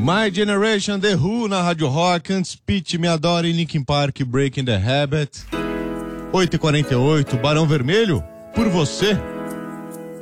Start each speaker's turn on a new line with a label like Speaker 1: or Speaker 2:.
Speaker 1: My Generation, The Who na Rádio Rock, antes Pitty, Me Adore, Linkin Park, Breaking the Habit. 8h48, Barão Vermelho, por você.